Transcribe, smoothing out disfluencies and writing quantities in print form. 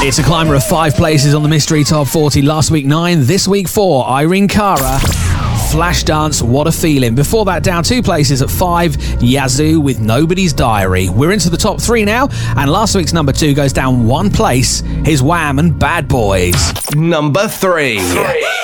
It's a climber of 5 places on the Mystery Top 40. Last week 9, this week 4. Irene Cara, Flashdance, What a Feeling. Before that, down 2 places at 5, Yazoo with Nobody's Diary. We're into the top 3 now, and last week's number 2 goes down 1 place. Here's Wham and Bad Boys. Number 3.